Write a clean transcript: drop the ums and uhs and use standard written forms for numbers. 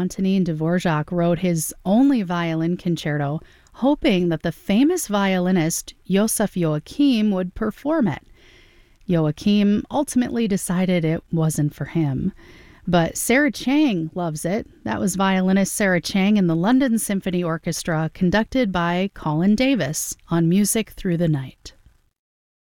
Antonin Dvorak wrote his only violin concerto, hoping that the famous violinist Joseph Joachim would perform it. Joachim ultimately decided it wasn't for him. But Sarah Chang loves it. That was violinist Sarah Chang in the London Symphony Orchestra, conducted by Colin Davis on Music Through the Night.